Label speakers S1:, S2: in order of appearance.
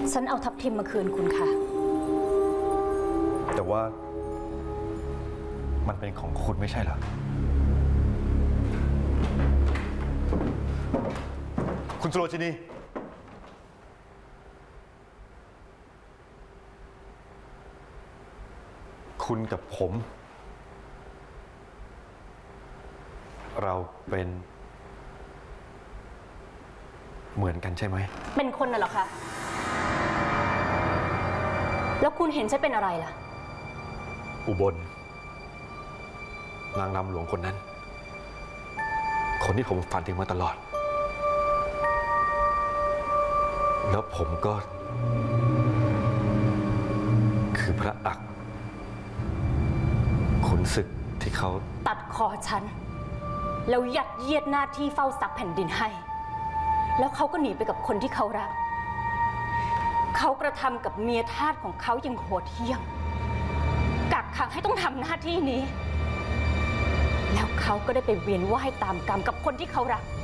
S1: ฉันเอาทับทิมมาคืนคุณค่ะ
S2: แต่ว่ามันเป็นของคุณไม่ใช่เหรอคุณสุโรชินีคุณกับผมเราเป็นเหมือนกันใช่ไหม
S1: เป็นคนน่ะเหรอคะแล้วคุณเห็นฉันเป็นอะไรล่ะ
S2: อุบลนางรำหลวงคนนั้นคนที่ผมฝันถึงมาตลอดแล้วผมก็คือพระอักขุนศึกที่เขา
S1: ตัดคอฉันแล้วยัดเยียดหน้าที่เฝ้าทรัพย์แผ่นดินให้แล้วเขาก็หนีไปกับคนที่เขารักเขากระทำกับเมียทาสของเขาอย่างโหดเหี้ยมกักขังให้ต้องทำหน้าที่นี้แล้วเขาก็ได้ไปเวียนว่ายตามกรรมกับคนที่เขารัก